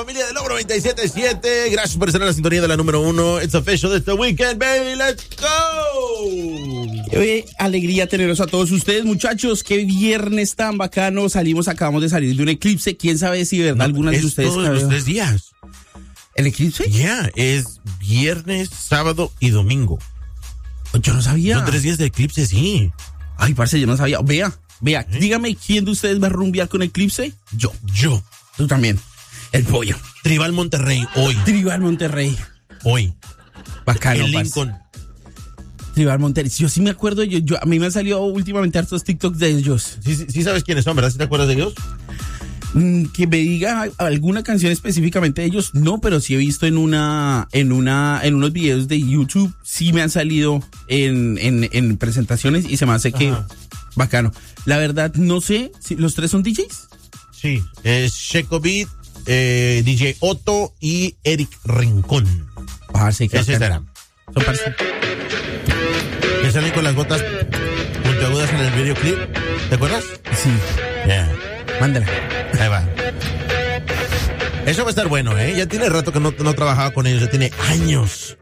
Familia del Logro 97.7, gracias por estar en la sintonía de la número 1. It's official this the weekend, baby, let's go. Qué alegría tenerlos a todos ustedes, muchachos. Qué viernes tan bacano. Acabamos de salir de un eclipse. Quién sabe si de verdad algunas de ustedes. Todos los 3 días. ¿El eclipse? Es viernes, sábado y domingo. Yo no sabía. Son 3 días de eclipse, sí. Ay, parce, yo no sabía. Vea, dígame quién de ustedes va a rumbear con eclipse. Yo. Tú también. El pollo. Tribal Monterrey, hoy. Tribal Monterrey. Hoy. Bacano, en Lincoln. Tribal Monterrey. Yo sí me acuerdo, a mí me han salido últimamente hartos TikToks de ellos. Sí sabes quiénes son, ¿verdad? ¿Sí te acuerdas de ellos? Que me diga alguna canción específicamente de ellos, no, pero sí he visto en unos videos de YouTube, sí me han salido en presentaciones y se me hace que bacano. La verdad, no sé, si ¿los tres son DJs? Sí, es Checo Beat, DJ Otto y Eric Rincón. Parce, ese será. Son parce. Que salen con las botas puntiagudas en el videoclip, ¿te acuerdas? Sí. Yeah. Mándala. Ahí va. Eso va a estar bueno, ¿eh? Ya tiene rato que no trabajaba con ellos, ya tiene años